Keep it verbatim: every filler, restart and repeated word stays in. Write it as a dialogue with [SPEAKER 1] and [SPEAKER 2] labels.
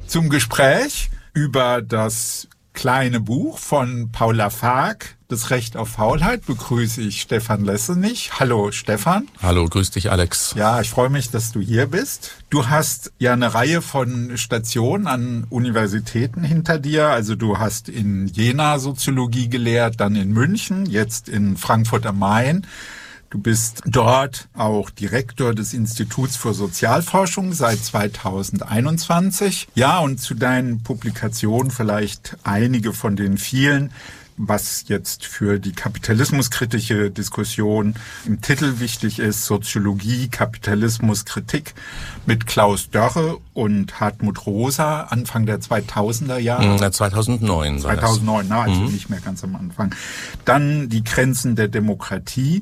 [SPEAKER 1] Zum Gespräch über das kleine Buch von Paula Fark, Das Recht auf Faulheit, begrüße ich Stefan Lessenich. Hallo Stefan.
[SPEAKER 2] Hallo, grüß dich Alex.
[SPEAKER 1] Ja, ich freue mich, dass du hier bist. Du hast ja eine Reihe von Stationen an Universitäten hinter dir. Also du hast in Jena Soziologie gelehrt, dann in München, jetzt in Frankfurt am Main. Du bist dort auch Direktor des Instituts für Sozialforschung seit zweitausendeinundzwanzig. Ja, und zu deinen Publikationen vielleicht einige von den vielen, was jetzt für die kapitalismuskritische Diskussion im Titel wichtig ist: Soziologie, Kapitalismus, Kritik, mit Klaus Dörre und Hartmut Rosa Anfang der zweitausender Jahre.
[SPEAKER 2] Ja, zweitausendneun war
[SPEAKER 1] zweitausendneun,
[SPEAKER 2] das.
[SPEAKER 1] na, also
[SPEAKER 2] mhm.
[SPEAKER 1] nicht mehr ganz am Anfang. Dann die Grenzen der Demokratie.